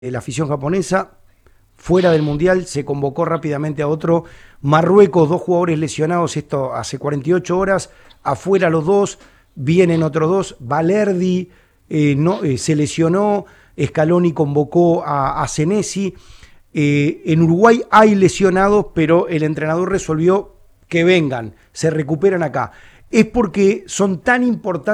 la afición japonesa. Fuera del Mundial se convocó rápidamente a otro. Marruecos, 2 jugadores lesionados, esto hace 48 horas. Afuera los 2, vienen otros 2. Balerdi se lesionó. Scaloni convocó a Senesi. En Uruguay hay lesionados, pero el entrenador resolvió que vengan, se recuperan acá. Es porque son tan importantes